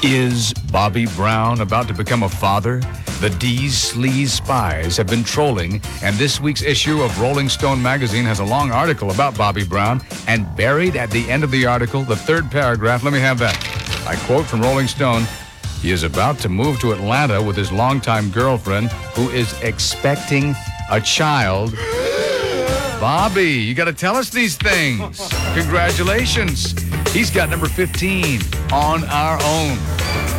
Is Bobby Brown about to become a father? The D's Sleaze Spies have been trolling, and this week's issue of Rolling Stone magazine has a long article about Bobby Brown, and buried at the end of the article, the third paragraph, let me have that. I quote from Rolling Stone, "He is about to move to Atlanta with his longtime girlfriend, who is expecting a child." Bobby, you got to tell us these things. Congratulations. He's got number 15 on our own.